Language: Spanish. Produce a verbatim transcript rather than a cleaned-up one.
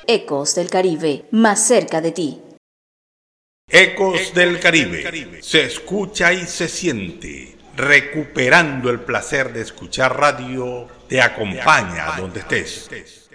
Ecos del Caribe, más cerca de ti. Ecos del Caribe, se escucha y se siente. Recuperando el placer de escuchar radio, te acompaña donde estés.